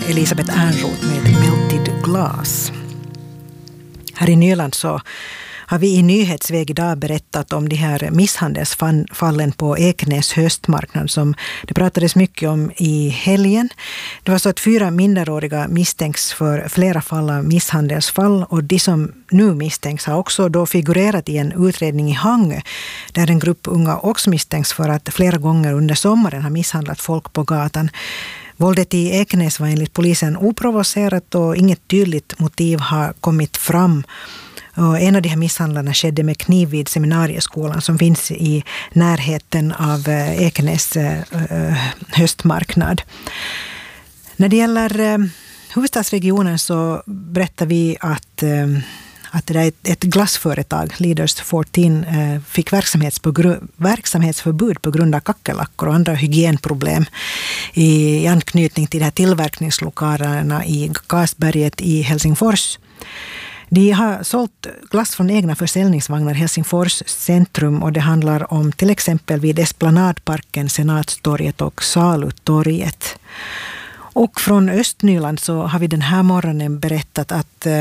Elisabeth Ernroth med Melted Glass. Här i Nyland så har vi i Nyhetsväg idag berättat om de här misshandelsfallen på Ekenäs höstmarknad som det pratades mycket om i helgen. Det var så att 4 minderåriga misstänks för flera fall av misshandelsfall, och de som nu misstänks har också då figurerat i en utredning i Hangö där en grupp unga också misstänks för att flera gånger under sommaren har misshandlat folk på gatan. Våldet i Ekenäs var enligt polisen oprovocerat och inget tydligt motiv har kommit fram. Och en av de här misshandlarna skedde med kniv vid seminarieskolan som finns i närheten av Ekenäs höstmarknad. När det gäller huvudstadsregionen så berättar vi att det är ett glassföretag, Leaders 14, fick verksamhetsförbud på grund av kackerlackor och andra hygienproblem i anknytning till de här tillverkningslokalerna i Gasberget i Helsingfors. De har sålt glass från egna försäljningsvagnar i Helsingfors centrum, och det handlar om till exempel vid Esplanadparken, Senatstorget och Salutorget. Och från Östnyland så har vi den här morgonen berättat att